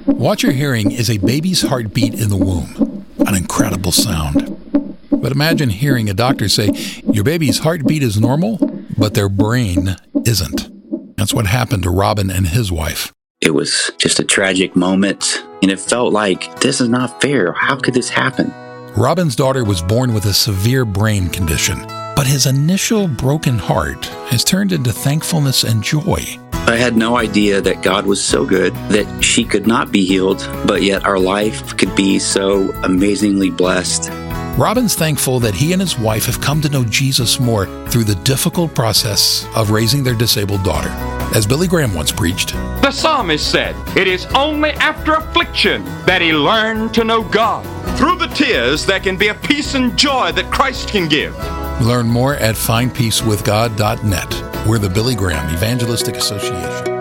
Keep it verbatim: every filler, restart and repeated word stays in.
What you're hearing is a baby's heartbeat in the womb, an incredible sound. But imagine hearing a doctor say, your baby's heartbeat is normal, but their brain isn't. That's what happened to Robin and his wife. It was just a tragic moment, and it felt like, this is not fair. How could this happen? Robin's daughter was born with a severe brain condition, but his initial broken heart has turned into thankfulness and joy. I had no idea that God was so good that she could not be healed, but yet our life could be so amazingly blessed. Robin's thankful that he and his wife have come to know Jesus more through the difficult process of raising their disabled daughter. As Billy Graham once preached, the psalmist said, it is only after affliction that he learned to know God. Through the tears, there can be a peace and joy that Christ can give. Learn more at find peace with god dot net. We're the Billy Graham Evangelistic Association.